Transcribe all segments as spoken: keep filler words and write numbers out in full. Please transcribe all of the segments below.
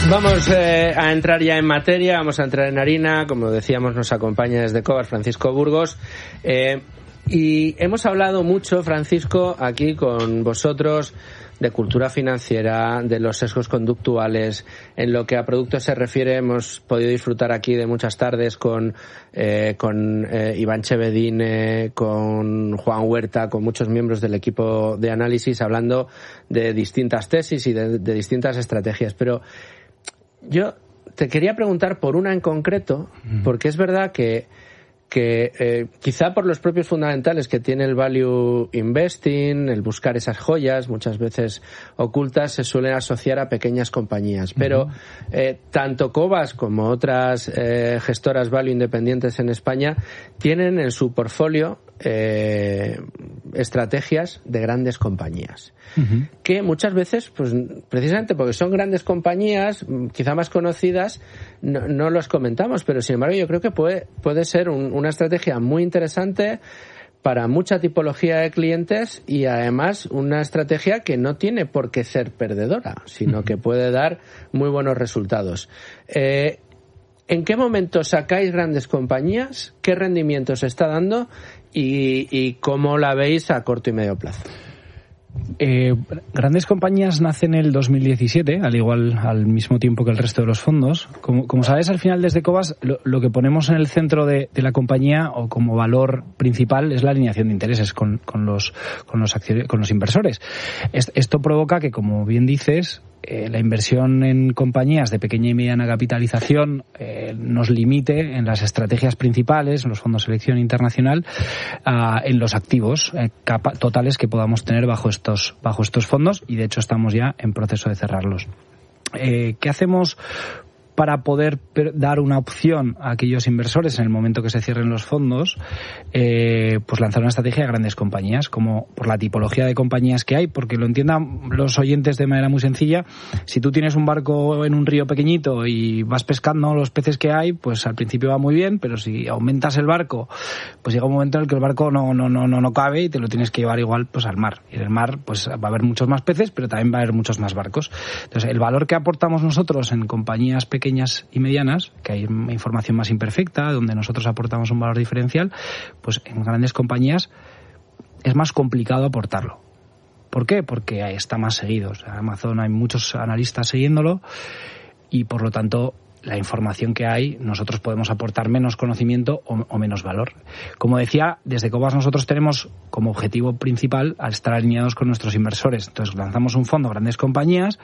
Vamos eh, a entrar ya en materia, vamos a entrar en harina. Como decíamos, nos acompaña desde Cobas Francisco Burgos. Eh, y hemos hablado mucho, Francisco, aquí con vosotros, de cultura financiera, de los sesgos conductuales. En lo que a productos se refiere, hemos podido disfrutar aquí de muchas tardes con, eh, con eh, Iván Chevedine, con Juan Huerta, con muchos miembros del equipo de análisis, hablando de distintas tesis y de, de distintas estrategias. Pero yo te quería preguntar por una en concreto, porque es verdad que, que eh, quizá por los propios fundamentales que tiene el value investing, el buscar esas joyas, muchas veces ocultas, se suelen asociar a pequeñas compañías. Pero eh, tanto Cobas como otras eh, gestoras value independientes en España tienen en su portfolio eh, estrategias de grandes compañías. Uh-huh. Que muchas veces, pues precisamente porque son grandes compañías, quizá más conocidas, no, no los comentamos, pero sin embargo yo creo que puede, puede ser un, una estrategia muy interesante para mucha tipología de clientes y además una estrategia que no tiene por qué ser perdedora, sino uh-huh. que puede dar muy buenos resultados. Eh, ¿En qué momento sacáis grandes compañías? ¿Qué rendimiento se está dando? Y, y ¿cómo la veis a corto y medio plazo? Eh, grandes compañías nacen en el dos mil diecisiete, al igual al mismo tiempo que el resto de los fondos. Como, como sabes, al final desde Cobas lo, lo que ponemos en el centro de, de la compañía o como valor principal es la alineación de intereses con, con los con los accion- con los inversores. Es, esto provoca que, como bien dices, eh, la inversión en compañías de pequeña y mediana capitalización eh, nos limite en las estrategias principales, en los fondos de selección internacional, uh, en los activos eh, capa- totales que podamos tener bajo estos bajo estos fondos, y de hecho estamos ya en proceso de cerrarlos. Eh, ¿Qué hacemos para poder per- dar una opción a aquellos inversores en el momento que se cierren los fondos? Eh, pues lanzar una estrategia de grandes compañías, como por la tipología de compañías que hay, porque lo entiendan los oyentes de manera muy sencilla. Si tú tienes un barco en un río pequeñito y vas pescando los peces que hay, pues al principio va muy bien, pero si aumentas el barco, pues llega un momento en el que el barco no no no no, no cabe y te lo tienes que llevar igual pues al mar. Y en el mar pues va a haber muchos más peces, pero también va a haber muchos más barcos. Entonces, el valor que aportamos nosotros en compañías pequeñas pequeñas y medianas, que hay información más imperfecta, donde nosotros aportamos un valor diferencial, pues en grandes compañías es más complicado aportarlo. ¿Por qué? Porque está más seguido. O sea, Amazon hay muchos analistas siguiéndolo y, por lo tanto, la información que hay, nosotros podemos aportar menos conocimiento o, o menos valor. Como decía, desde Cobas nosotros tenemos como objetivo principal al estar alineados con nuestros inversores. Entonces, lanzamos un fondo, grandes compañías.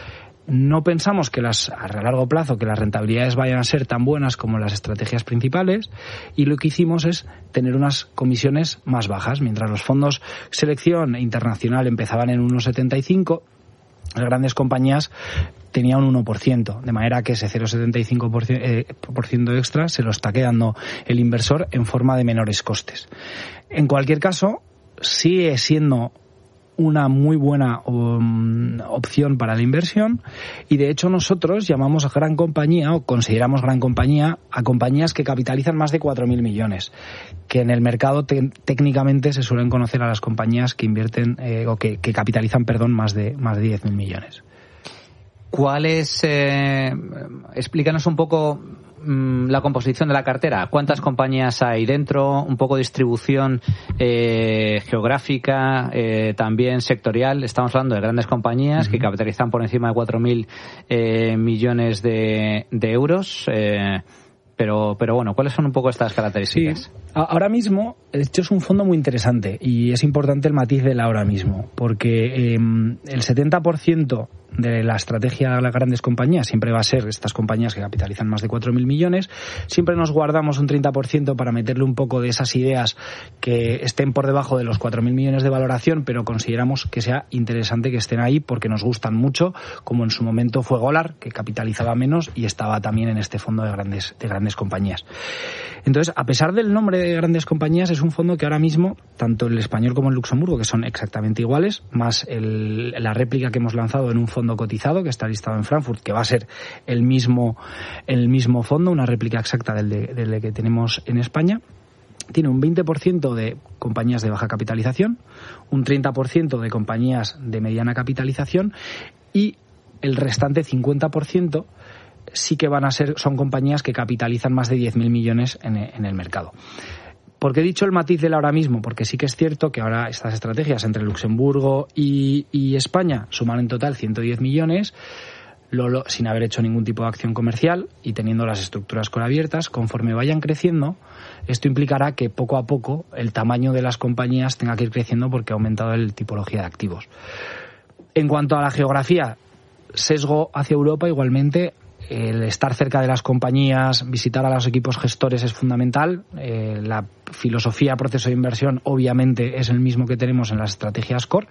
No pensamos que las, a largo plazo, que las rentabilidades vayan a ser tan buenas como las estrategias principales, y lo que hicimos es tener unas comisiones más bajas. Mientras los fondos selección internacional empezaban en uno coma setenta y cinco, las grandes compañías tenían un uno por ciento, de manera que ese cero coma setenta y cinco por ciento, eh, por ciento extra se lo está quedando el inversor en forma de menores costes. En cualquier caso, sigue siendo una muy buena um, opción para la inversión, y de hecho nosotros llamamos a gran compañía o consideramos gran compañía a compañías que capitalizan más de cuatro mil millones, que en el mercado te- técnicamente se suelen conocer a las compañías que invierten eh, o que, que capitalizan, perdón, más de más de diez mil millones. ¿Cuál es, eh, explícanos un poco mmm, la composición de la cartera? ¿Cuántas compañías hay dentro? Un poco de distribución eh, geográfica, eh, también sectorial. Estamos hablando de grandes compañías uh-huh. que capitalizan por encima de cuatro mil eh, millones de, de euros. Eh, Pero, pero bueno, ¿cuáles son un poco estas características? Sí. Ahora mismo, de hecho, es un fondo muy interesante, y es importante el matiz del ahora mismo, porque eh, el setenta por ciento de la estrategia de las grandes compañías siempre va a ser estas compañías que capitalizan más de cuatro mil millones. Siempre nos guardamos un treinta por ciento para meterle un poco de esas ideas que estén por debajo de los cuatro mil millones de valoración, pero consideramos que sea interesante que estén ahí porque nos gustan mucho, como en su momento fue Golar, que capitalizaba menos y estaba también en este fondo de grandes, de grandes compañías. Entonces, a pesar del nombre de grandes compañías, es un fondo que ahora mismo, tanto el español como el Luxemburgo, que son exactamente iguales, más el, la réplica que hemos lanzado en un fondo cotizado que está listado en Frankfurt, que va a ser el mismo, el mismo fondo, una réplica exacta del, de, del que tenemos en España, tiene un veinte por ciento de compañías de baja capitalización, un treinta por ciento de compañías de mediana capitalización, y el restante cincuenta por ciento sí que van a ser, son compañías que capitalizan más de diez mil millones en, en el mercado. ¿Por qué he dicho el matiz del ahora mismo? Porque sí que es cierto que ahora estas estrategias entre Luxemburgo y, y España suman en total ciento diez millones, lo, lo, sin haber hecho ningún tipo de acción comercial y teniendo las estructuras core abiertas. Conforme vayan creciendo, esto implicará que poco a poco el tamaño de las compañías tenga que ir creciendo porque ha aumentado la tipología de activos. En cuanto a la geografía, sesgo hacia Europa igualmente. El estar cerca de las compañías, visitar a los equipos gestores es fundamental. Eh, la filosofía proceso de inversión obviamente es el mismo que tenemos en las estrategias core.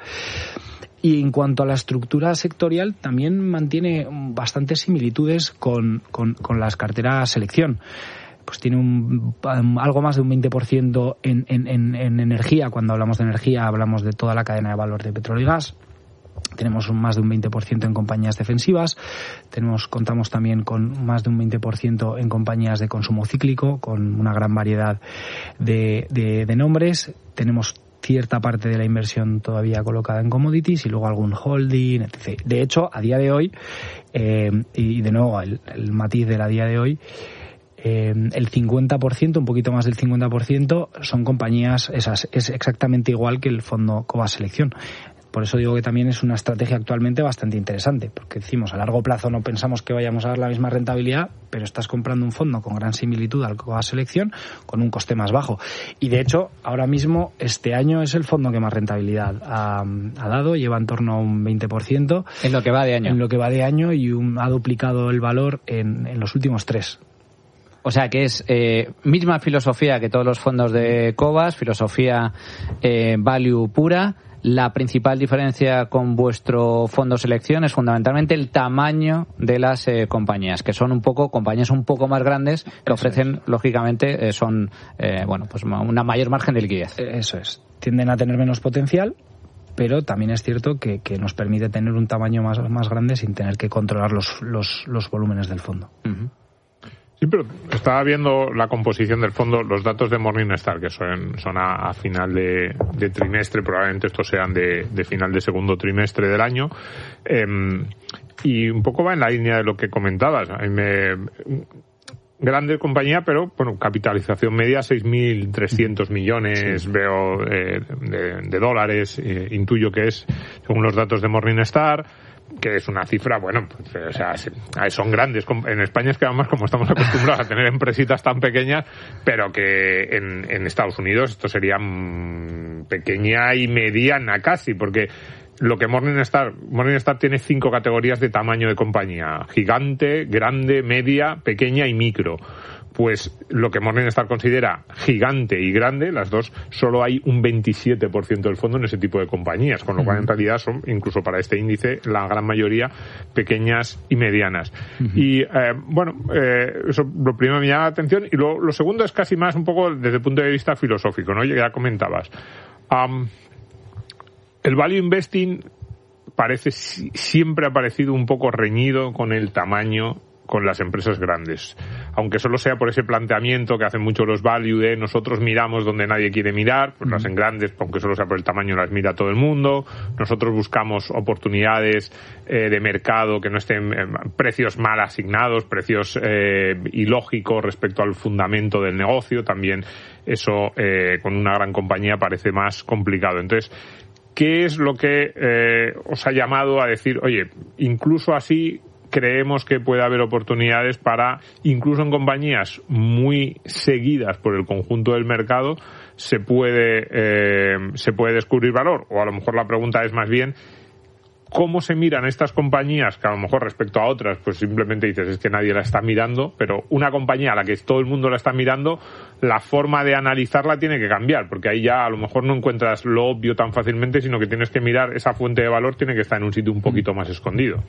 Y en cuanto a la estructura sectorial, también mantiene bastantes similitudes con, con, con las carteras selección. Pues tiene un, algo más de un veinte por ciento en, en, en, en energía. Cuando hablamos de energía hablamos de toda la cadena de valor de petróleo y gas. Tenemos un más de un veinte por ciento en compañías defensivas, tenemos contamos también con más de un veinte por ciento en compañías de consumo cíclico, con una gran variedad de, de, de nombres. Tenemos cierta parte de la inversión todavía colocada en commodities y luego algún holding, etcétera. De hecho, a día de hoy, eh, y de nuevo el, el matiz de la día de hoy, eh, el cincuenta por ciento, un poquito más del cincuenta por ciento, son compañías, esas, es exactamente igual que el fondo Cobas Selección. Por eso digo que también es una estrategia actualmente bastante interesante, porque decimos a largo plazo no pensamos que vayamos a dar la misma rentabilidad, pero estás comprando un fondo con gran similitud al Cobas Selección con un coste más bajo. Y de hecho, ahora mismo este año es el fondo que más rentabilidad ha, ha dado, lleva en torno a un veinte por ciento. En lo que va de año. En lo que va de año y un, ha duplicado el valor en, en los últimos tres. O sea que es eh, misma filosofía que todos los fondos de Cobas, filosofía eh, value pura. La principal diferencia con vuestro fondo selección es fundamentalmente el tamaño de las eh, compañías, que son un poco compañías un poco más grandes que Eso ofrecen, es. lógicamente, eh, son eh, bueno pues una mayor margen de liquidez. Eso es. Tienden a tener menos potencial, pero también es cierto que, que nos permite tener un tamaño más, más grande sin tener que controlar los, los, los volúmenes del fondo. Uh-huh. Sí, pero estaba viendo la composición del fondo, los datos de Morningstar, que son, son a, a final de, de trimestre, probablemente estos sean de, de final de segundo trimestre del año, eh, y un poco va en la línea de lo que comentabas. A mí me, grande compañía, pero bueno, capitalización media seis mil trescientos millones, sí. veo eh, de, de dólares, eh, intuyo que es, según los datos de Morningstar, que es una cifra, bueno, pues, o sea, son grandes. En España es que además, como estamos acostumbrados a tener empresitas tan pequeñas, pero que en, en Estados Unidos esto sería mmm, pequeña y mediana casi, porque lo que Morningstar, Morningstar tiene cinco categorías de tamaño de compañía: gigante, grande, media, pequeña y micro. Pues lo que Morningstar considera gigante y grande, las dos, solo hay un veintisiete por ciento del fondo en ese tipo de compañías, con lo cual en realidad son, incluso para este índice, la gran mayoría pequeñas y medianas. Uh-huh. Y eh, bueno, eh, eso lo primero me llama la atención, y lo, lo segundo es casi más un poco desde el punto de vista filosófico, ¿no? Ya comentabas. Um, el value investing parece siempre ha parecido un poco reñido con el tamaño, con las empresas grandes, aunque solo sea por ese planteamiento que hacen mucho los value de nosotros miramos donde nadie quiere mirar, pues las en grandes, aunque solo sea por el tamaño, las mira todo el mundo. Nosotros buscamos oportunidades eh, de mercado que no estén eh, precios mal asignados, precios eh, ilógicos respecto al fundamento del negocio. También eso eh, con una gran compañía parece más complicado. Entonces, ¿qué es lo que eh, os ha llamado a decir, oye, incluso así creemos que puede haber oportunidades para, incluso en compañías muy seguidas por el conjunto del mercado, se puede eh, se puede descubrir valor? O a lo mejor la pregunta es más bien, ¿cómo se miran estas compañías que a lo mejor respecto a otras pues simplemente dices es que nadie la está mirando, pero una compañía a la que todo el mundo la está mirando, la forma de analizarla tiene que cambiar, porque ahí ya a lo mejor no encuentras lo obvio tan fácilmente, sino que tienes que mirar esa fuente de valor, tiene que estar en un sitio un poquito más escondido?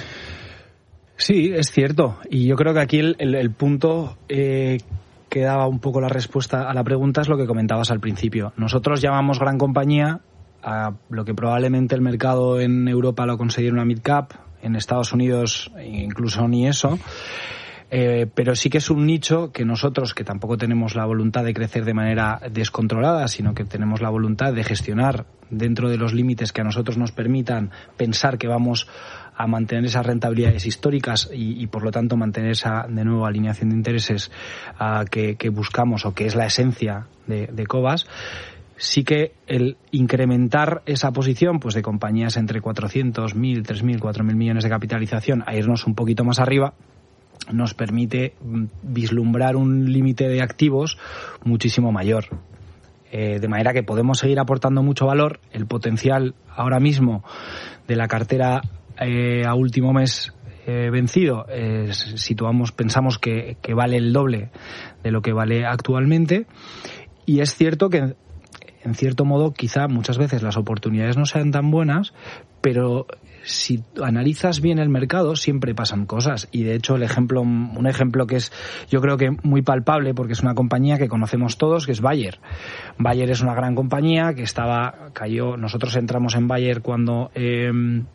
Sí, es cierto. Y yo creo que aquí el, el, el punto eh, que daba un poco la respuesta a la pregunta es lo que comentabas al principio. Nosotros llamamos gran compañía a lo que probablemente el mercado en Europa lo considera una mid-cap, en Estados Unidos incluso ni eso. Eh, pero sí que es un nicho que nosotros, que tampoco tenemos la voluntad de crecer de manera descontrolada, sino que tenemos la voluntad de gestionar dentro de los límites que a nosotros nos permitan pensar que vamos a mantener esas rentabilidades históricas y, y por lo tanto mantener esa, de nuevo, alineación de intereses uh, que, que buscamos o que es la esencia de, de Cobas, sí que el incrementar esa posición pues de compañías entre cuatrocientos, mil, tres mil, cuatro mil millones de capitalización a irnos un poquito más arriba nos permite vislumbrar un límite de activos muchísimo mayor. Eh, de manera que podemos seguir aportando mucho valor. El potencial ahora mismo de la cartera eh, a último mes eh, vencido eh, situamos, pensamos que, que vale el doble de lo que vale actualmente, y es cierto que en cierto modo quizá muchas veces las oportunidades no sean tan buenas, pero si analizas bien el mercado siempre pasan cosas, y de hecho el ejemplo, un ejemplo que es yo creo que muy palpable porque es una compañía que conocemos todos, que es Bayer. Bayer es una gran compañía que estaba, cayó, nosotros entramos en Bayer cuando eh,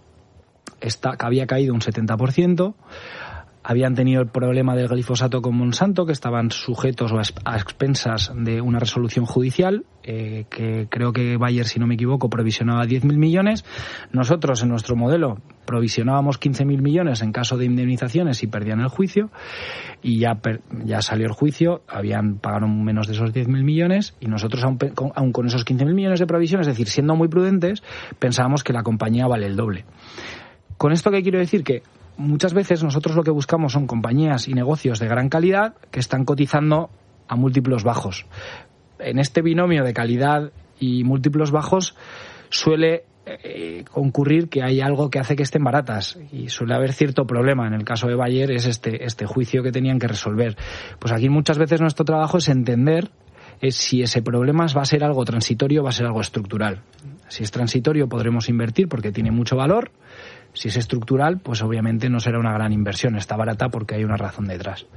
está, había caído un setenta por ciento. Habían tenido el problema del glifosato con Monsanto, que estaban sujetos a expensas de una resolución judicial, eh, que creo que Bayer, si no me equivoco, provisionaba diez mil millones. Nosotros, en nuestro modelo, provisionábamos quince mil millones en caso de indemnizaciones si perdían el juicio, y ya, per, ya salió el juicio, habían pagado menos de esos diez mil millones, y nosotros, aún, aún con esos quince mil millones de provisión, es decir, siendo muy prudentes, pensábamos que la compañía vale el doble. ¿Con esto qué quiero decir? Que muchas veces nosotros lo que buscamos son compañías y negocios de gran calidad que están cotizando a múltiplos bajos. En este binomio de calidad y múltiplos bajos suele eh, concurrir que hay algo que hace que estén baratas, y suele haber cierto problema. En el caso de Bayer es este, este juicio que tenían que resolver. Pues aquí muchas veces nuestro trabajo es entender es si ese problema va a ser algo transitorio o va a ser algo estructural. Si es transitorio podremos invertir porque tiene mucho valor. Si es estructural, pues obviamente no será una gran inversión, está barata porque hay una razón detrás.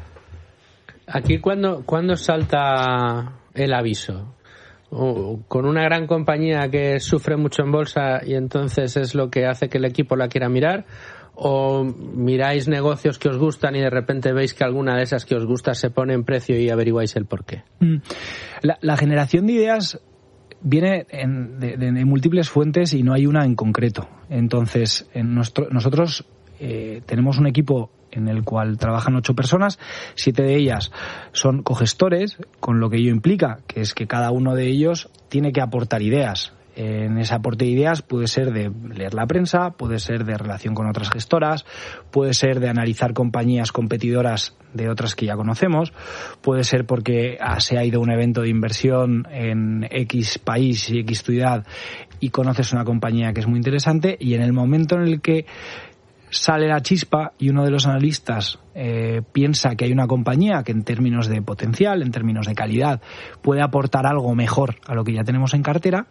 Aquí, ¿cuándo, ¿cuándo salta el aviso? O, con una gran compañía que sufre mucho en bolsa y entonces es lo que hace que el equipo la quiera mirar, o miráis negocios que os gustan y de repente veis que alguna de esas que os gusta se pone en precio y averiguáis el porqué. La, la generación de ideas viene en, de, de, de múltiples fuentes y no hay una en concreto. Entonces, en nuestro, nosotros eh, tenemos un equipo en el cual trabajan ocho personas, siete de ellas son cogestores, con lo que ello implica, que es que cada uno de ellos tiene que aportar ideas. En ese aporte de ideas puede ser de leer la prensa, puede ser de relación con otras gestoras, puede ser de analizar compañías competidoras de otras que ya conocemos, puede ser porque se ha ido a un evento de inversión en X país y X ciudad y conoces una compañía que es muy interesante, y en el momento en el que sale la chispa y uno de los analistas eh, piensa que hay una compañía que en términos de potencial, en términos de calidad, puede aportar algo mejor a lo que ya tenemos en cartera,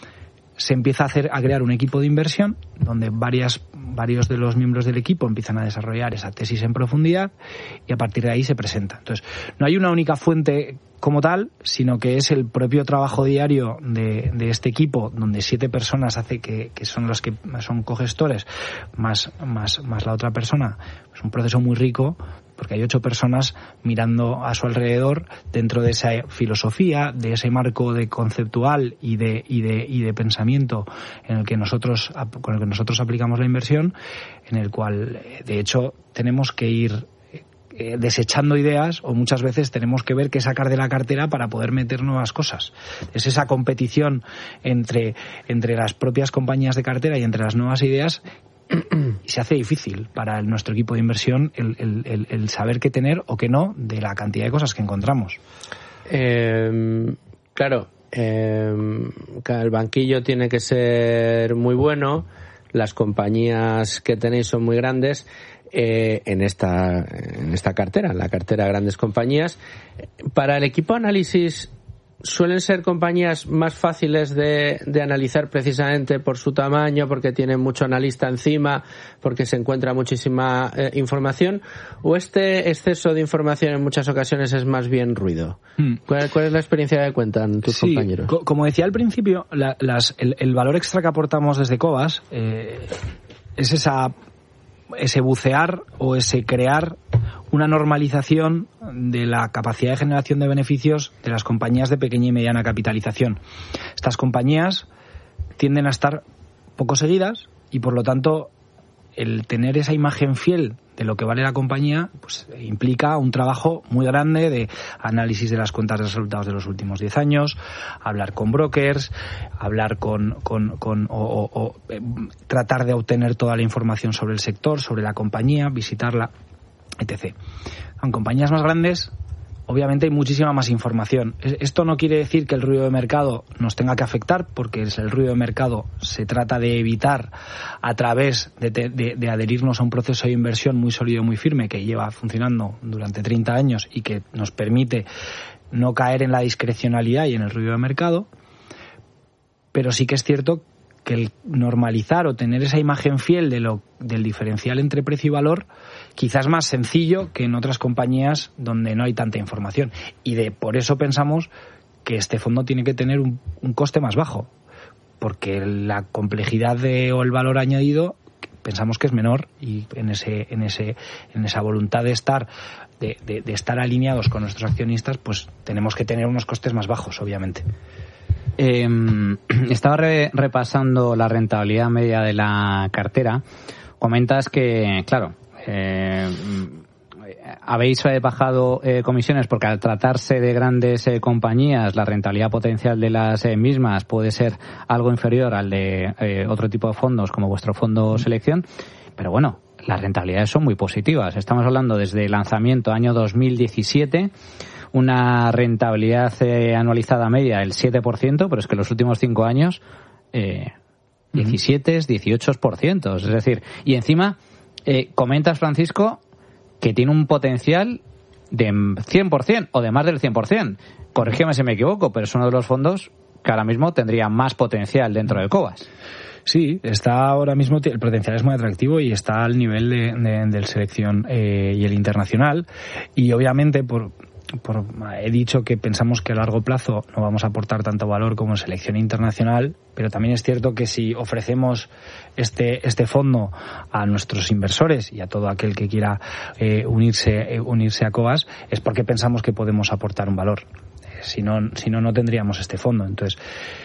se empieza a hacer a crear un equipo de inversión donde varias, varios de los miembros del equipo empiezan a desarrollar esa tesis en profundidad y a partir de ahí se presenta. Entonces, no hay una única fuente como tal, sino que es el propio trabajo diario de, de este equipo, donde siete personas hace que, que son los que son cogestores, más, más, más la otra persona. Es un proceso muy rico, porque hay ocho personas mirando a su alrededor dentro de esa filosofía, de ese marco de conceptual y de, y de, y de pensamiento en el que nosotros, con el que nosotros aplicamos la inversión, en el cual, de hecho, tenemos que ir desechando ideas, o muchas veces tenemos que ver qué sacar de la cartera para poder meter nuevas cosas. Es esa competición entre, entre las propias compañías de cartera y entre las nuevas ideas, y se hace difícil para el, nuestro equipo de inversión el, el, el, el saber qué tener o qué no de la cantidad de cosas que encontramos. Eh, claro, eh, el banquillo tiene que ser muy bueno, las compañías que tenéis son muy grandes. Eh, en esta en esta cartera, en la cartera de grandes compañías. Para el equipo de análisis, ¿suelen ser compañías más fáciles de, de analizar precisamente por su tamaño, porque tienen mucho analista encima, porque se encuentra muchísima eh, información? ¿O este exceso de información en muchas ocasiones es más bien ruido? Hmm. ¿Cuál, ¿Cuál es la experiencia que cuentan tus sí, compañeros? Co- como decía al principio, la, las, el, el valor extra que aportamos desde Cobas eh, es esa ese bucear o ese crear una normalización de la capacidad de generación de beneficios de las compañías de pequeña y mediana capitalización. Estas compañías tienden a estar poco seguidas y por lo tanto el tener esa imagen fiel de lo que vale la compañía, pues implica un trabajo muy grande de análisis de las cuentas de resultados de los últimos diez años, hablar con brokers, hablar con, con, con o, o, o eh, tratar de obtener toda la información sobre el sector, sobre la compañía, visitarla, etcétera. En compañías más grandes, obviamente hay muchísima más información. Esto no quiere decir que el ruido de mercado nos tenga que afectar, porque el ruido de mercado se trata de evitar a través de, de, de adherirnos a un proceso de inversión muy sólido, muy firme, que lleva funcionando durante treinta años y que nos permite no caer en la discrecionalidad y en el ruido de mercado. Pero sí que es cierto que el normalizar o tener esa imagen fiel de lo, del diferencial entre precio y valor quizás es más sencillo que en otras compañías donde no hay tanta información. Y de por eso pensamos que este fondo tiene que tener un, un coste más bajo, porque la complejidad de, o el valor añadido pensamos que es menor, y en ese en ese en esa voluntad de estar de, de, de estar alineados con nuestros accionistas, pues tenemos que tener unos costes más bajos, obviamente. Eh, estaba re, repasando la rentabilidad media de la cartera. Comentas que, claro, eh, habéis bajado eh, comisiones porque al tratarse de grandes eh, compañías la rentabilidad potencial de las eh, mismas puede ser algo inferior al de eh, otro tipo de fondos como vuestro fondo selección, pero bueno, las rentabilidades son muy positivas. Estamos hablando desde el lanzamiento año dos mil diecisiete, una rentabilidad eh, anualizada media del siete por ciento, pero es que en los últimos cinco años eh, diecisiete, dieciocho por ciento. Es decir, y encima eh, comentas, Francisco, que tiene un potencial de cien por ciento o de más del cien por ciento. Corrígeme si me equivoco, pero es uno de los fondos que ahora mismo tendría más potencial dentro de Cobas. Sí, está ahora mismo, el potencial es muy atractivo y está al nivel de, de, del selección eh, y el internacional. Y obviamente, por, por he dicho que pensamos que a largo plazo no vamos a aportar tanto valor como en selección internacional, pero también es cierto que si ofrecemos este este fondo a nuestros inversores y a todo aquel que quiera eh, unirse eh, unirse a Cobas, es porque pensamos que podemos aportar un valor. Eh, si no, si no, no tendríamos este fondo. Entonces,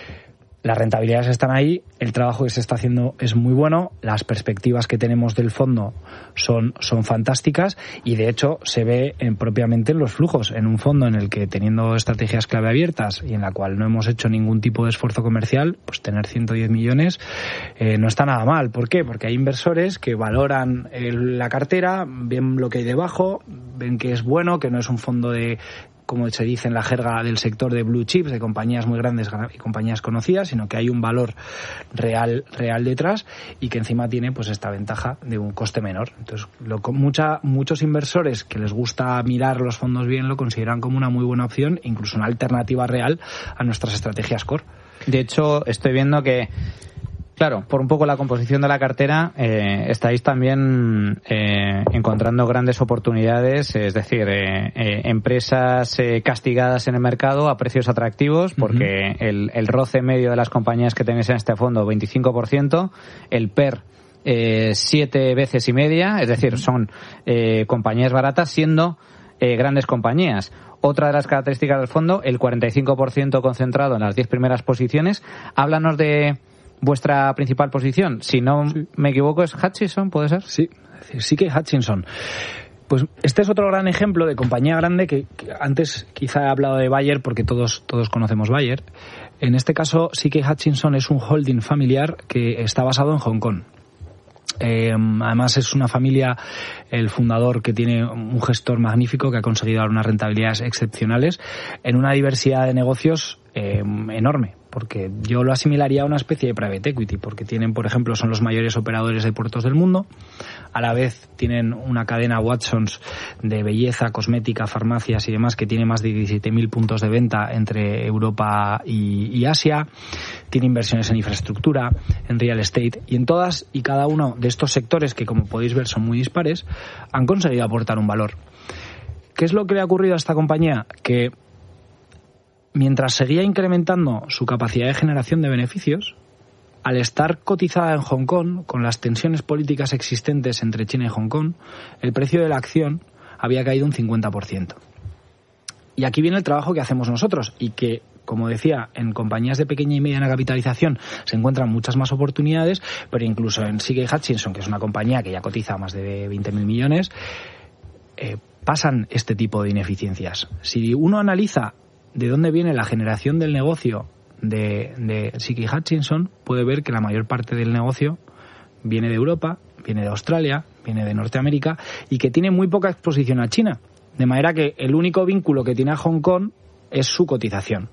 las rentabilidades están ahí, el trabajo que se está haciendo es muy bueno, las perspectivas que tenemos del fondo son, son fantásticas, y de hecho se ve en, propiamente en los flujos. En un fondo en el que, teniendo estrategias clave abiertas y en la cual no hemos hecho ningún tipo de esfuerzo comercial, pues tener ciento diez millones eh, no está nada mal. ¿Por qué? Porque hay inversores que valoran el, la cartera, ven lo que hay debajo, ven que es bueno, que no es un fondo de, como se dice en la jerga del sector, de blue chips, de compañías muy grandes y compañías conocidas, sino que hay un valor real real detrás, y que encima tiene pues esta ventaja de un coste menor. Entonces, lo, mucha, muchos inversores que les gusta mirar los fondos bien lo consideran como una muy buena opción, incluso una alternativa real a nuestras estrategias core. De hecho, estoy viendo que, claro, por un poco la composición de la cartera, eh, estáis también eh, encontrando grandes oportunidades, es decir, eh, eh, empresas eh, castigadas en el mercado a precios atractivos, porque uh-huh. el, el roce medio de las compañías que tenéis en este fondo, veinticinco por ciento, el P E R eh, siete veces y media, es decir, son eh, compañías baratas siendo eh, grandes compañías. Otra de las características del fondo, el cuarenta y cinco por ciento concentrado en las diez primeras posiciones. Háblanos de vuestra principal posición. Si no sí. me equivoco, ¿es Hutchison, puede ser? Sí, sí que Hutchison. Pues este es otro gran ejemplo de compañía grande que, que antes quizá he hablado de Bayer porque todos todos conocemos Bayer. En este caso, sí que Hutchison es un holding familiar que está basado en Hong Kong. Eh, además es una familia, el fundador, que tiene un gestor magnífico que ha conseguido dar unas rentabilidades excepcionales en una diversidad de negocios eh, enorme, porque yo lo asimilaría a una especie de private equity, porque tienen, por ejemplo, son los mayores operadores de puertos del mundo, a la vez tienen una cadena Watsons de belleza, cosmética, farmacias y demás que tiene más de diecisiete mil puntos de venta entre Europa y, y Asia, tiene inversiones en infraestructura, en real estate, y en todas y cada uno de estos sectores, que como podéis ver son muy dispares, han conseguido aportar un valor. ¿Qué es lo que le ha ocurrido a esta compañía? Que mientras seguía incrementando su capacidad de generación de beneficios, al estar cotizada en Hong Kong, con las tensiones políticas existentes entre China y Hong Kong, el precio de la acción había caído un cincuenta por ciento. Y aquí viene el trabajo que hacemos nosotros y que como decía, en compañías de pequeña y mediana capitalización se encuentran muchas más oportunidades, pero incluso en C K Hutchison, que es una compañía que ya cotiza más de veinte mil millones, eh, pasan este tipo de ineficiencias. Si uno analiza de dónde viene la generación del negocio de, de C K Hutchison, puede ver que la mayor parte del negocio viene de Europa, viene de Australia, viene de Norteamérica y que tiene muy poca exposición a China. De manera que el único vínculo que tiene a Hong Kong es su cotización.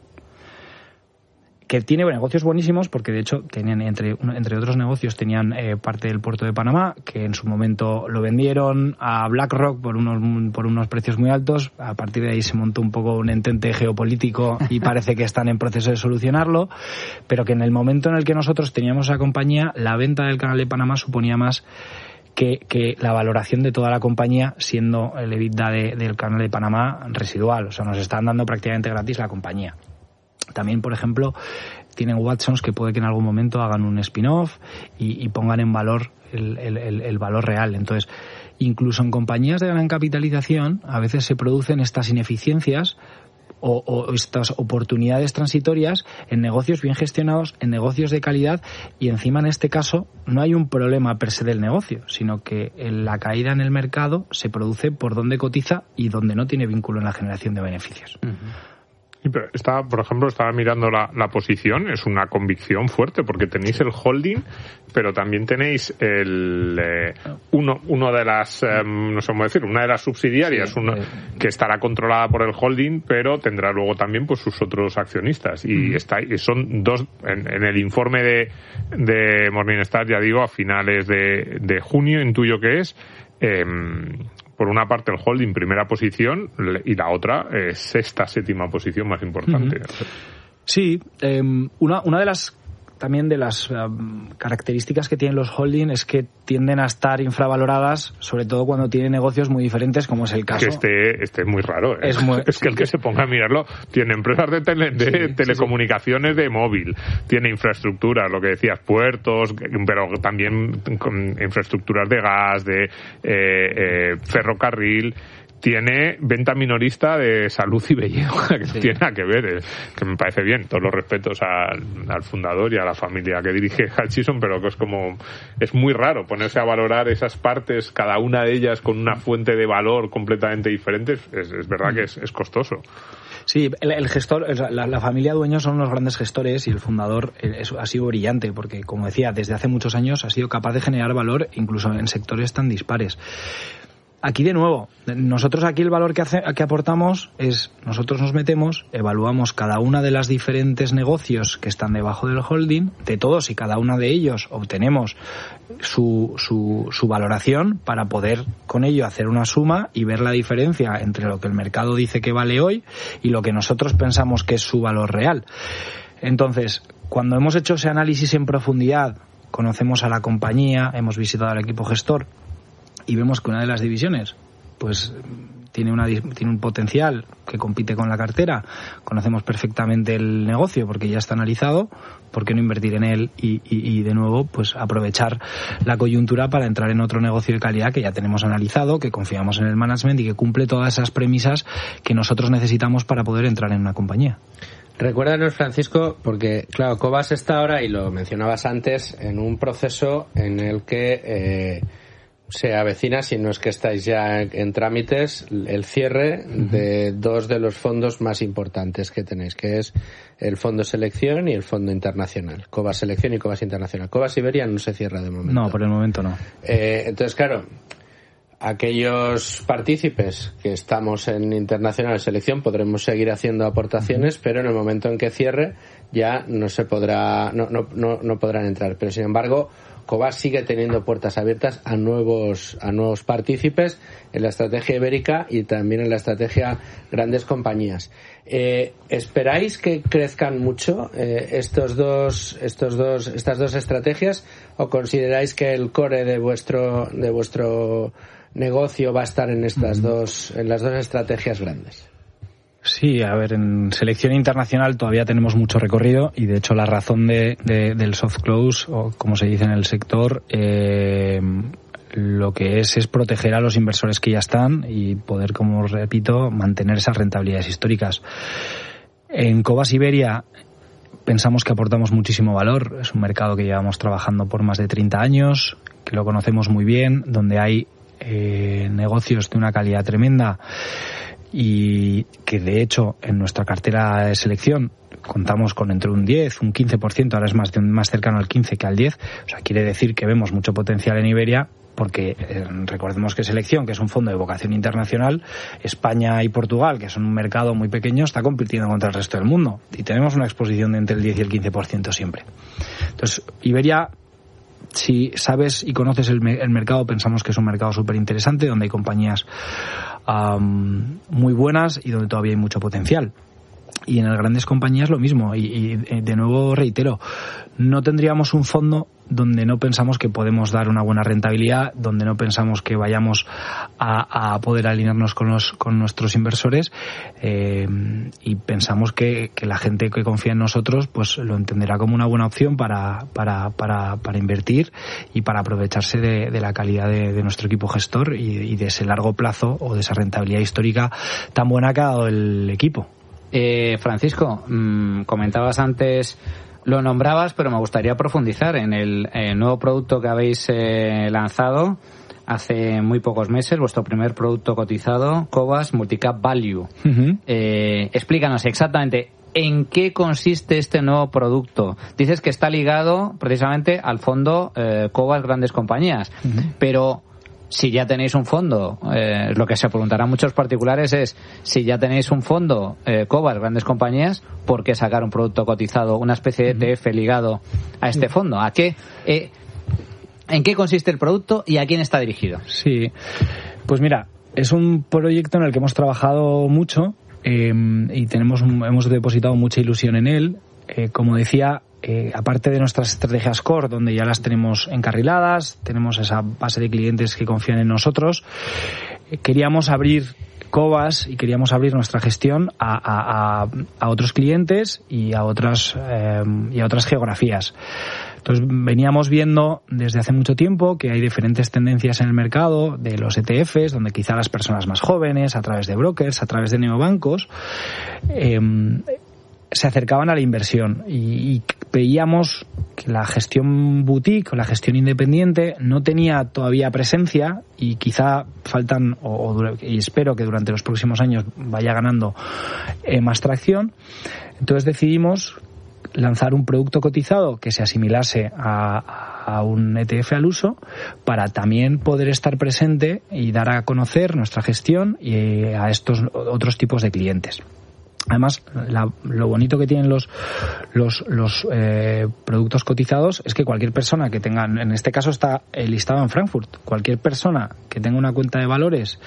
Que tiene negocios buenísimos, porque de hecho tenían, entre, entre otros negocios, tenían eh, parte del puerto de Panamá, que en su momento lo vendieron a BlackRock por unos, por unos precios muy altos. A partir de ahí se montó un poco un entente geopolítico y parece que están en proceso de solucionarlo, pero que en el momento en el que nosotros teníamos la compañía, la venta del canal de Panamá suponía más que, que la valoración de toda la compañía, siendo el EBITDA de, del canal de Panamá residual. O sea, nos están dando prácticamente gratis la compañía. También, por ejemplo, tienen Watsons que puede que en algún momento hagan un spin-off y, y pongan en valor el, el, el, el valor real. Entonces, incluso en compañías de gran capitalización, a veces se producen estas ineficiencias o, o estas oportunidades transitorias en negocios bien gestionados, en negocios de calidad, y encima en este caso no hay un problema per se del negocio, sino que la caída en el mercado se produce por donde cotiza y donde no tiene vínculo en la generación de beneficios. Uh-huh. Estaba, por ejemplo, estaba mirando la, la posición, es una convicción fuerte porque tenéis el holding, pero también tenéis el eh, uno uno de las, eh, no sé cómo decir, una de las subsidiarias, sí, uno, eh, que estará controlada por el holding, pero tendrá luego también pues sus otros accionistas y uh-huh. está, y son dos en, en el informe de, de Morningstar, ya digo, a finales de, de junio, intuyo que es. Eh, Por una parte el holding primera posición y la otra eh, sexta, séptima posición más importante. Uh-huh. Sí, eh, una, una de las también de las um, características que tienen los holding es que tienden a estar infravaloradas, sobre todo cuando tienen negocios muy diferentes, como es el caso. Que este, este es muy raro. ¿eh? Es, muy, es que el que se ponga a mirarlo tiene empresas de, tele, de sí, telecomunicaciones, sí, sí. de móvil, tiene infraestructuras, lo que decías, puertos, pero también con infraestructuras de gas, de eh, eh, ferrocarril. Tiene venta minorista de salud y belleza, que sí. no tiene nada que ver, eh, que me parece bien, todos los respetos al, al fundador y a la familia que dirige Hutchison, pero que es como, es muy raro ponerse a valorar esas partes, cada una de ellas con una fuente de valor completamente diferente, es, es verdad que es, es costoso. Sí, el, el gestor, la, la familia dueños son unos grandes gestores y el fundador es, ha sido brillante porque, como decía, desde hace muchos años ha sido capaz de generar valor incluso en sectores tan dispares. Aquí de nuevo, nosotros aquí el valor que, hace, que aportamos es, nosotros nos metemos, evaluamos cada una de las diferentes negocios que están debajo del holding, de todos y cada una de ellos obtenemos su, su, su valoración para poder con ello hacer una suma y ver la diferencia entre lo que el mercado dice que vale hoy y lo que nosotros pensamos que es su valor real. Entonces, cuando hemos hecho ese análisis en profundidad, conocemos a la compañía, hemos visitado al equipo gestor, y vemos que una de las divisiones pues tiene una tiene un potencial que compite con la cartera, conocemos perfectamente el negocio porque ya está analizado, ¿por qué no invertir en él y, y, y de nuevo pues aprovechar la coyuntura para entrar en otro negocio de calidad que ya tenemos analizado, que confiamos en el management y que cumple todas esas premisas que nosotros necesitamos para poder entrar en una compañía? Recuérdanos, Francisco, porque claro, Cobas está ahora, y lo mencionabas antes, en un proceso en el que eh, se avecina, si no es que estáis ya en trámites, el cierre uh-huh. de dos de los fondos más importantes que tenéis, que es el Fondo Selección y el Fondo Internacional. Cobas Selección y Cobas Internacional. Cobas Iberia no se cierra de momento. No, por el momento no. Eh, entonces, claro, aquellos partícipes que estamos en Internacional Selección podremos seguir haciendo aportaciones, uh-huh. pero en el momento en que cierre ya no se podrá, no, no, no, no podrán entrar. Pero sin embargo, Cobas sigue teniendo puertas abiertas a nuevos a nuevos partícipes en la estrategia ibérica y también en la estrategia grandes compañías. Eh, ¿Esperáis que crezcan mucho eh, estos dos estos dos estas dos estrategias o consideráis que el core de vuestro de vuestro negocio va a estar en estas dos en las dos estrategias grandes? Sí, a ver, en selección internacional todavía tenemos mucho recorrido y de hecho la razón de, de, del soft close, o como se dice en el sector, eh, lo que es es proteger a los inversores que ya están y poder, como repito, mantener esas rentabilidades históricas. En Cobas Iberia pensamos que aportamos muchísimo valor. Es un mercado que llevamos trabajando por más de treinta años, que lo conocemos muy bien, donde hay eh, negocios de una calidad tremenda y que de hecho en nuestra cartera de selección contamos con entre un diez, un quince por ciento, ahora es más, de, más cercano al quince que al diez, o sea, quiere decir que vemos mucho potencial en Iberia, porque eh, recordemos que Selección, que es un fondo de vocación internacional, España y Portugal, que son un mercado muy pequeño, está compitiendo contra el resto del mundo y tenemos una exposición de entre el diez y el quince por ciento siempre. Entonces, Iberia, si sabes y conoces el, el mercado, pensamos que es un mercado súper interesante, donde hay compañías um, muy buenas y donde todavía hay mucho potencial. Y en las grandes compañías lo mismo, y, y de nuevo reitero, no tendríamos un fondo donde no pensamos que podemos dar una buena rentabilidad, donde no pensamos que vayamos a, a poder alinearnos con los con nuestros inversores, eh, y pensamos que, que la gente que confía en nosotros pues lo entenderá como una buena opción para para para, para invertir y para aprovecharse de, de la calidad de, de nuestro equipo gestor y, y de ese largo plazo o de esa rentabilidad histórica tan buena que ha dado el equipo. Eh, Francisco, mmm, comentabas antes, lo nombrabas, pero me gustaría profundizar en el, el nuevo producto que habéis eh, lanzado hace muy pocos meses, vuestro primer producto cotizado, Cobas Multicap Value. Uh-huh. Eh, explícanos exactamente en qué consiste este nuevo producto. Dices que está ligado precisamente al fondo eh, Cobas Grandes Compañías, uh-huh. pero si ya tenéis un fondo, eh, lo que se preguntarán muchos particulares es, si ya tenéis un fondo eh, Cobas Grandes Compañías, ¿por qué sacar un producto cotizado, una especie de E T F ligado a este fondo? ¿A qué, eh, ¿En qué consiste el producto y a quién está dirigido? Sí, pues mira, es un proyecto en el que hemos trabajado mucho eh, y tenemos hemos depositado mucha ilusión en él. Eh, como decía, Eh, aparte de nuestras estrategias core, donde ya las tenemos encarriladas, tenemos esa base de clientes que confían en nosotros, eh, queríamos abrir Cobas y queríamos abrir nuestra gestión a, a, a, a otros clientes y a otras eh, y a otras geografías. Entonces veníamos viendo desde hace mucho tiempo que hay diferentes tendencias en el mercado de los E T Fs, donde quizá las personas más jóvenes, a través de brokers, a través de neobancos, eh, se acercaban a la inversión y, y veíamos que la gestión boutique o la gestión independiente no tenía todavía presencia y quizá faltan, o, o y espero que durante los próximos años vaya ganando eh, más tracción. Entonces decidimos lanzar un producto cotizado que se asimilase a, a un E T F al uso, para también poder estar presente y dar a conocer nuestra gestión y a estos otros tipos de clientes. Además, la, lo bonito que tienen los los, los eh, productos cotizados es que cualquier persona que tenga, en este caso está listado en Frankfurt, cualquier persona que tenga una cuenta de valores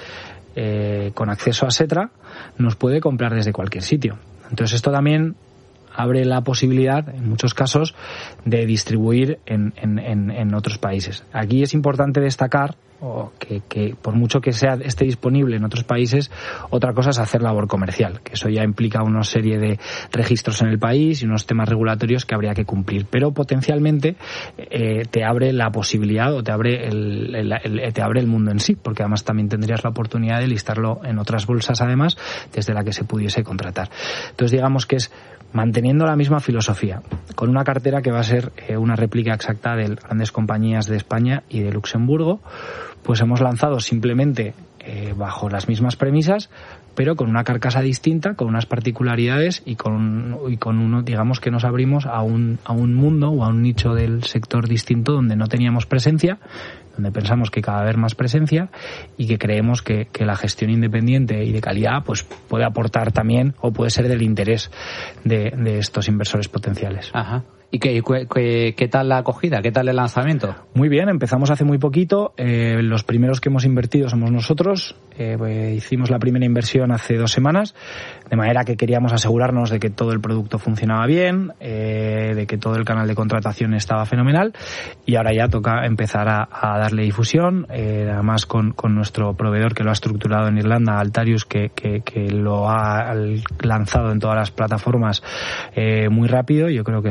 eh, con acceso a Xetra nos puede comprar desde cualquier sitio. Entonces esto también abre la posibilidad, en muchos casos, de distribuir en, en, en, en otros países. Aquí es importante destacar o que, que por mucho que sea esté disponible en otros países, otra cosa es hacer labor comercial, que eso ya implica una serie de registros en el país y unos temas regulatorios que habría que cumplir, pero potencialmente eh, te abre la posibilidad o te abre el, el, el, te abre el mundo en sí, porque además también tendrías la oportunidad de listarlo en otras bolsas, además, desde la que se pudiese contratar. Entonces digamos que es manteniendo la misma filosofía, con una cartera que va a ser eh, una réplica exacta de grandes compañías de España y de Luxemburgo, pues hemos lanzado simplemente eh, bajo las mismas premisas, pero con una carcasa distinta, con unas particularidades y con, y con uno, digamos que nos abrimos a un, a un mundo o a un nicho del sector distinto donde no teníamos presencia, donde pensamos que cada vez más presencia y que creemos que, que la gestión independiente y de calidad pues puede aportar también o puede ser del interés de, de estos inversores potenciales. Ajá. ¿Y qué, qué, qué tal la acogida? ¿Qué tal el lanzamiento? Muy bien, empezamos hace muy poquito. Eh, los primeros que hemos invertido somos nosotros. Eh, pues hicimos la primera inversión hace dos semanas, de manera que queríamos asegurarnos de que todo el producto funcionaba bien, eh, de que todo el canal de contratación estaba fenomenal, y ahora ya toca empezar a, a darle difusión, eh, además con, con nuestro proveedor que lo ha estructurado en Irlanda, Altarius, que, que, que lo ha lanzado en todas las plataformas eh, muy rápido. Yo creo que estamos dispuestos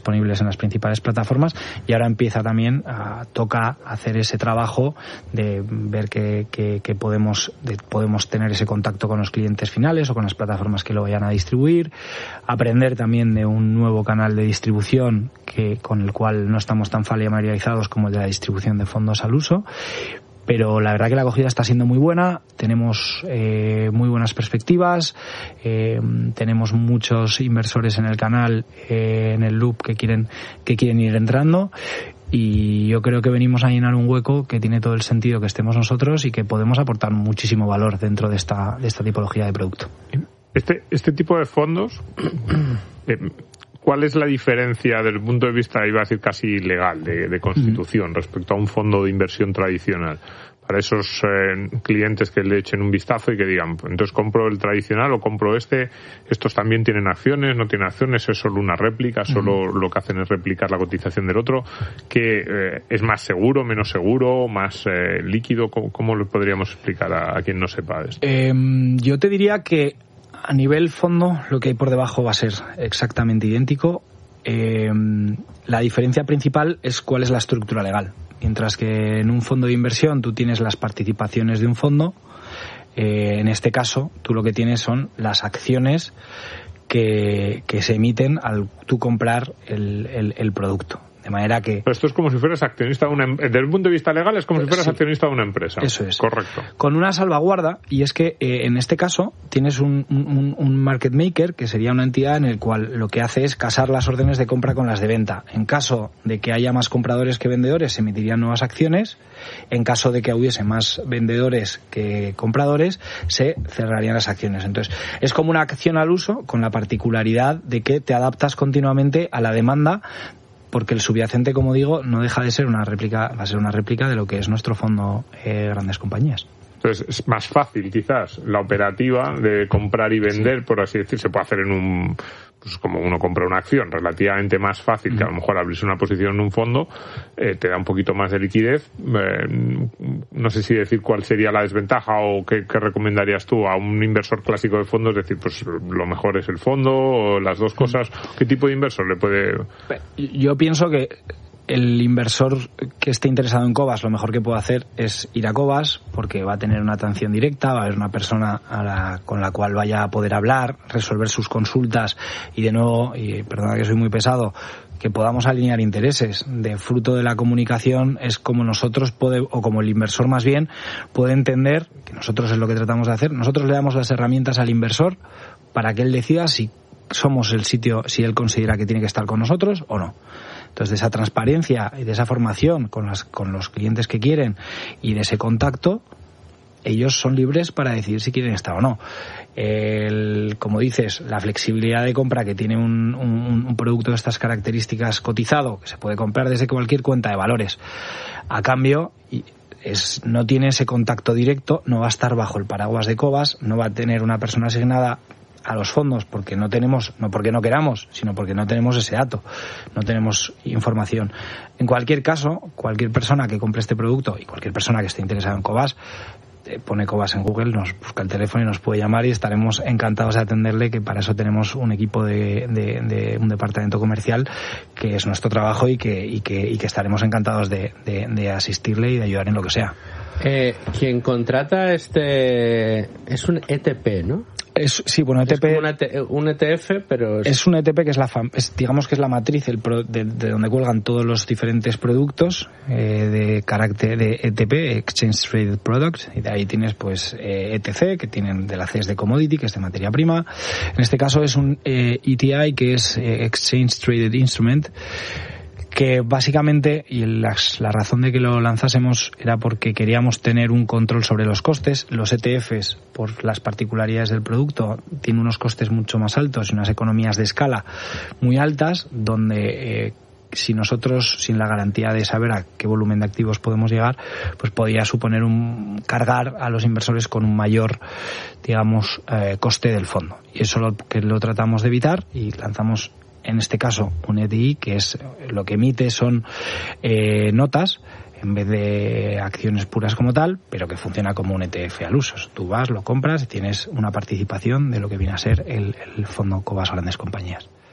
disponibles en las principales plataformas, y ahora empieza también a toca hacer ese trabajo de ver que, que, que podemos de, podemos tener ese contacto con los clientes finales o con las plataformas que lo vayan a distribuir, aprender también de un nuevo canal de distribución que con el cual no estamos tan familiarizados como el de la distribución de fondos al uso. Pero la verdad que la acogida está siendo muy buena, tenemos eh, muy buenas perspectivas, eh, tenemos muchos inversores en el canal, eh, en el loop que quieren que quieren ir entrando, y yo creo que venimos a llenar un hueco que tiene todo el sentido que estemos nosotros y que podemos aportar muchísimo valor dentro de esta de esta tipología de producto. Este este tipo de fondos, eh, ¿cuál es la diferencia desde el punto de vista, iba a decir casi legal, de, de constitución, mm. respecto a un fondo de inversión tradicional? Para esos eh, clientes que le echen un vistazo y que digan, pues, entonces compro el tradicional o compro este, estos también tienen acciones, no tienen acciones, es solo una réplica, solo mm. lo que hacen es replicar la cotización del otro, que eh, es más seguro, menos seguro, más eh, líquido. ¿Cómo, cómo le podríamos explicar a, a quien no sepa de esto? Eh, yo te diría que a nivel fondo, lo que hay por debajo va a ser exactamente idéntico. Eh, la diferencia principal es cuál es la estructura legal. Mientras que en un fondo de inversión tú tienes las participaciones de un fondo, eh, en este caso tú lo que tienes son las acciones que, que se emiten al tú comprar el, el, el producto. De manera que... Pero esto es como si fueras accionista de una... Desde el punto de vista legal es como si fueras sí, accionista de una empresa. Eso es. Correcto. Con una salvaguarda, y es que eh, en este caso tienes un, un, un market maker, que sería una entidad en el cual lo que hace es casar las órdenes de compra con las de venta. En caso de que haya más compradores que vendedores, se emitirían nuevas acciones. En caso de que hubiese más vendedores que compradores, se cerrarían las acciones. Entonces, es como una acción al uso, con la particularidad de que te adaptas continuamente a la demanda, porque el subyacente, como digo, no deja de ser una réplica, va a ser una réplica de lo que es nuestro fondo eh, Grandes Compañías. Entonces es más fácil quizás la operativa de comprar y vender, sí, por así decir, se puede hacer en un, pues como uno compra una acción, relativamente más fácil mm. que a lo mejor abrirse una posición en un fondo, eh, te da un poquito más de liquidez. Eh, no sé si decir cuál sería la desventaja o qué, qué recomendarías tú a un inversor clásico de fondos, decir, pues lo mejor es el fondo o las dos cosas. ¿Qué tipo de inversor le puede...? Yo pienso que el inversor que esté interesado en Cobas, lo mejor que puede hacer es ir a Cobas, porque va a tener una atención directa, va a haber una persona a la, con la cual vaya a poder hablar, resolver sus consultas, y de nuevo, y perdona que soy muy pesado, que podamos alinear intereses. De fruto de la comunicación es como nosotros puede, o como el inversor más bien puede entender, que nosotros es lo que tratamos de hacer, nosotros le damos las herramientas al inversor para que él decida si somos el sitio, si él considera que tiene que estar con nosotros o no. Entonces, de esa transparencia y de esa formación con, las, con los clientes que quieren y de ese contacto, ellos son libres para decidir si quieren estar o no. El, como dices, la flexibilidad de compra que tiene un, un, un producto de estas características cotizado, que se puede comprar desde cualquier cuenta de valores. A cambio, es, no tiene ese contacto directo, no va a estar bajo el paraguas de Cobas, no va a tener una persona asignada a los fondos porque no tenemos, no porque no queramos, sino porque no tenemos ese dato, no tenemos información. En cualquier caso, cualquier persona que compre este producto y cualquier persona que esté interesada en Cobas, eh, pone Cobas en Google, nos busca el teléfono y nos puede llamar y estaremos encantados de atenderle, que para eso tenemos un equipo de, de, de un departamento comercial que es nuestro trabajo y que, y que, y que estaremos encantados de, de, de asistirle y de ayudar en lo que sea. Eh, quien contrata este es un E T P, ¿no? Es, sí, bueno, E T P... Es como un, E T, un E T F, pero... Es... es un E T P que es la fam, es, digamos que es la matriz el pro, de, de donde cuelgan todos los diferentes productos eh, de carácter de E T P, Exchange Traded Products, y de ahí tienes pues eh, E T C, que tienen de la C es de commodity, que es de materia prima. En este caso es un eh, E T I, que es eh, Exchange Traded Instrument, que básicamente, y la, la razón de que lo lanzásemos era porque queríamos tener un control sobre los costes. Los E T Fs, por las particularidades del producto, tienen unos costes mucho más altos y unas economías de escala muy altas, donde eh, si nosotros, sin la garantía de saber a qué volumen de activos podemos llegar, pues podría suponer un cargar a los inversores con un mayor, digamos, eh, coste del fondo. Y eso lo que lo tratamos de evitar y lanzamos en este caso un E T I, que es lo que emite son eh, notas en vez de acciones puras como tal, pero que funciona como un E T F al uso. Tú vas, lo compras y tienes una participación de lo que viene a ser el, el fondo Cobas Grandes Compañías.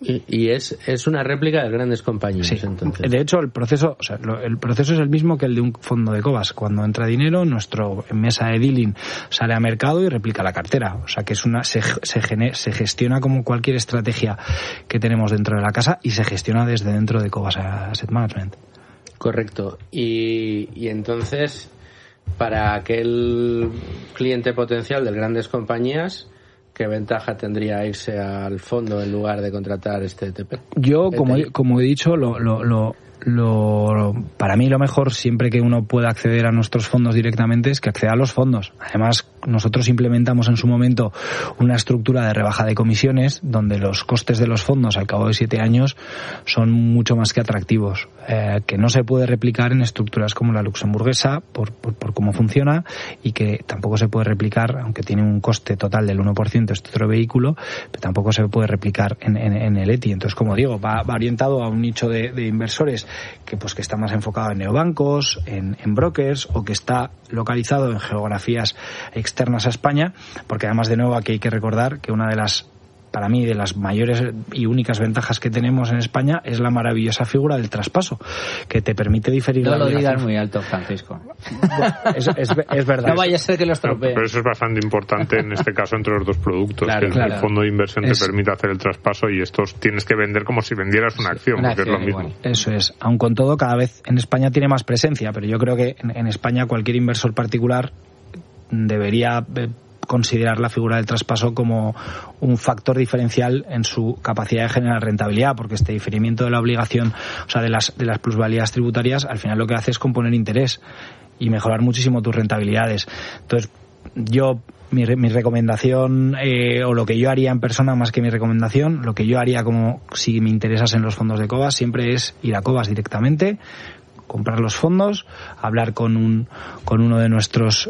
Y, y es, es una réplica de grandes compañías, sí. Entonces. De hecho, el proceso, o sea, lo, el proceso es el mismo que el de un fondo de Cobas. Cuando entra dinero, nuestro mesa de dealing sale a mercado y replica la cartera. O sea, que es una se, se, gene, se gestiona como cualquier estrategia que tenemos dentro de la casa y se gestiona desde dentro de Cobas Asset Management. Correcto. Y, y entonces, para aquel cliente potencial de grandes compañías, ¿qué ventaja tendría irse al fondo en lugar de contratar este E T P? Yo, como, como he dicho, lo, lo, lo, lo, para mí lo mejor, siempre que uno pueda acceder a nuestros fondos directamente, es que acceda a los fondos. Además, nosotros implementamos en su momento una estructura de rebaja de comisiones donde los costes de los fondos al cabo de siete años son mucho más que atractivos, eh, que no se puede replicar en estructuras como la luxemburguesa por, por, por cómo funciona, y que tampoco se puede replicar, aunque tiene un coste total del uno por ciento este otro vehículo, pero tampoco se puede replicar en, en, en el E T I. Entonces, como digo, va, va orientado a un nicho de, de inversores que pues que está más enfocado en neobancos, en, en brokers, o que está localizado en geografías externas a España, porque además, de nuevo, aquí hay que recordar que una de las, para mí, de las mayores y únicas ventajas que tenemos en España es la maravillosa figura del traspaso, que te permite diferir no la lo obligación. digas muy alto, Francisco. Es, es, es verdad. No vaya a ser que lo estropee. Pero eso es bastante importante en este caso entre los dos productos, claro, que el, claro. el fondo de inversión es, te permite hacer el traspaso, y estos tienes que vender como si vendieras una acción, una porque acción, es lo mismo. igual. Eso es. Aun con todo, cada vez en España tiene más presencia, pero yo creo que en, en España cualquier inversor particular debería eh, considerar la figura del traspaso como un factor diferencial en su capacidad de generar rentabilidad, porque este diferimiento de la obligación, o sea, de las, de las plusvalías tributarias, al final lo que hace es componer interés y mejorar muchísimo tus rentabilidades. Entonces, yo, mi, mi recomendación, eh, o lo que yo haría en persona, más que mi recomendación, lo que yo haría como si me interesas en los fondos de Cobas, siempre es ir a Cobas directamente, comprar los fondos, hablar con un con uno de nuestros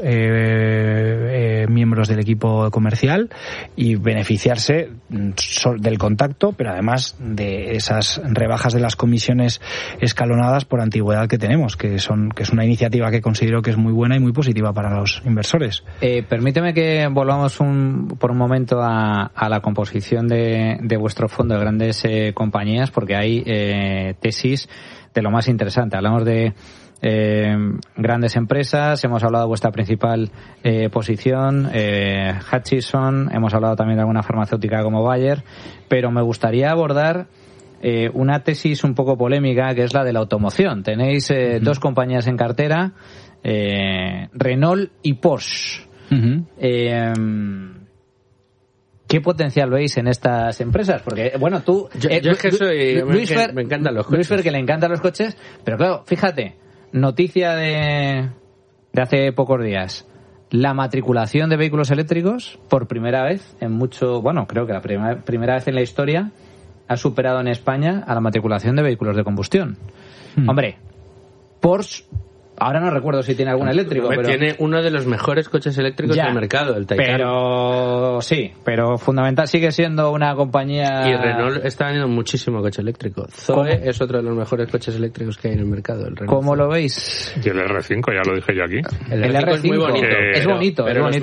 eh, eh, miembros del equipo comercial y beneficiarse del contacto, pero además de esas rebajas de las comisiones escalonadas por antigüedad que tenemos, que son que es una iniciativa que considero que es muy buena y muy positiva para los inversores. Eh, permíteme que volvamos un, por un momento a, a la composición de, de vuestro fondo de grandes eh, compañías, porque hay eh, tesis de lo más interesante. Hablamos de eh, grandes empresas, hemos hablado de vuestra principal eh, posición, eh, Hutchison, hemos hablado también de alguna farmacéutica como Bayer, pero me gustaría abordar eh, una tesis un poco polémica, que es la de la automoción. Tenéis eh, uh-huh. dos compañías en cartera, eh, Renault y Porsche. Uh-huh. Eh, ¿Qué potencial veis en estas empresas? Porque, bueno, tú... Yo, eh, yo es que soy... Luis me, Fer, me encantan los coches. Luis Fer, que le encantan los coches, pero claro, fíjate, noticia de, de hace pocos días. La matriculación de vehículos eléctricos, por primera vez en mucho... Bueno, creo que la primera, primera vez en la historia ha superado en España a la matriculación de vehículos de combustión. Hmm. Hombre, Porsche... Ahora no recuerdo si tiene algún eléctrico, Hombre, pero... Tiene uno de los mejores coches eléctricos ya, del mercado, el Taycan. Pero sí, pero fundamental sigue siendo una compañía... Y Renault está vendiendo muchísimo coche eléctrico. Zoe ¿Cómo? Es otro de los mejores coches eléctricos que hay en el mercado. El ¿Cómo Zoe. Lo veis? Y el erre cinco, ya lo dije yo aquí. El, el erre cinco, erre cinco es muy bonito. Eh, es bonito, pero es bonito.